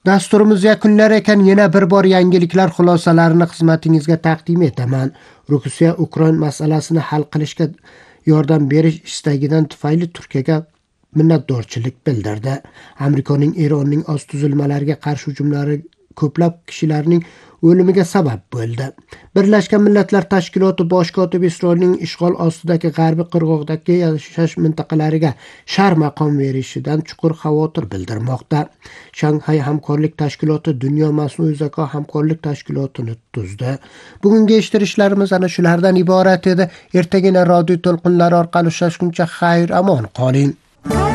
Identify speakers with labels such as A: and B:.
A: Dasturimiz yakunlar ekan yana bir bor yangiliklar xulosalarini xizmatingizga taqdim etaman. Rossiya Ukraina masalasini hal qilishga yordam berish istagidan tufayli Turkiyaga minnatdorchilik bildirdi. Amerikaning Eronning ostuzilmalarga qarshi hujumlari ko'plab kishilarning o'limiga sabab bo'ldi. Birlashgan Millatlar Tashkiloti bosh kotibi Isroilning ishg'ol ostidagi G'arbiy qirg'oqdagi yashash mintaqalariga shar maqom berishidan chuqur xavotir bildirmoqda. Shanxay hamkorlik tashkiloti Dunyo mas'ul zako hamkorlik tashkilotini tuzdi. Bugungi eshittirishlarimiz ana shulardan iborat edi. Ertagina radio to'lqinlari orqali uchrashguncha xayr amon qoling.